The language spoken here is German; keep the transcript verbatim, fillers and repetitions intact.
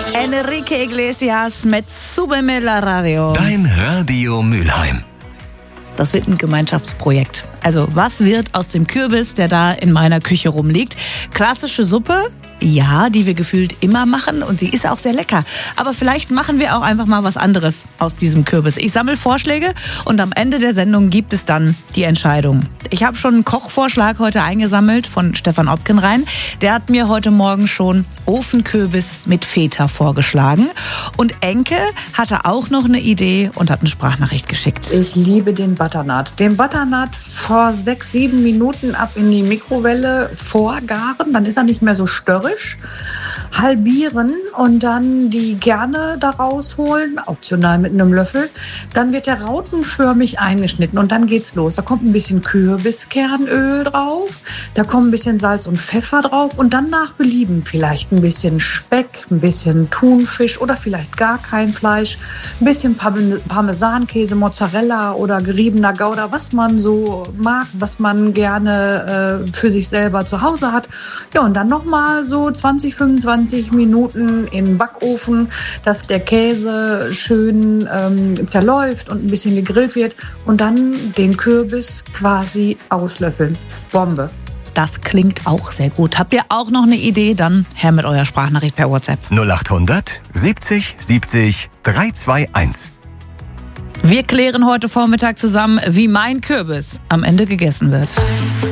Enrique Iglesias mit Sube me la Radio. Dein Radio Mülheim. Das wird ein Gemeinschaftsprojekt. Also was wird aus dem Kürbis, der da in meiner Küche rumliegt? Klassische Suppe? Ja, die wir gefühlt immer machen und sie ist auch sehr lecker. Aber vielleicht machen wir auch einfach mal was anderes aus diesem Kürbis. Ich sammle Vorschläge und am Ende der Sendung gibt es dann die Entscheidung. Ich habe schon einen Kochvorschlag heute eingesammelt von Stefan Opkenrein. Der hat mir heute Morgen schon Ofenkürbis mit Feta vorgeschlagen. Und Enke hatte auch noch eine Idee und hat eine Sprachnachricht geschickt. Ich liebe den Butternut. Den Butternut vor sechs, sieben Minuten ab in die Mikrowelle vorgaren. Dann ist er nicht mehr so störrig. Halbieren und dann die Kerne da rausholen, optional mit einem Löffel. Dann wird der rautenförmig eingeschnitten und dann geht's los. Da kommt ein bisschen Kürbiskernöl drauf, da kommt ein bisschen Salz und Pfeffer drauf und dann nach Belieben vielleicht ein bisschen Speck, ein bisschen Thunfisch oder vielleicht gar kein Fleisch, ein bisschen Parmesankäse, Mozzarella oder geriebener Gouda, was man so mag, was man gerne äh, für sich selber zu Hause hat. Ja, und dann nochmal so zwanzig, fünfundzwanzig Minuten in den Backofen, dass der Käse schön ähm, zerläuft und ein bisschen gegrillt wird und dann den Kürbis quasi auslöffeln. Bombe. Das klingt auch sehr gut. Habt ihr auch noch eine Idee? Dann her mit eurer Sprachnachricht per WhatsApp. null acht hundert siebzig siebzig drei zwei eins. Wir klären heute Vormittag zusammen, wie mein Kürbis am Ende gegessen wird.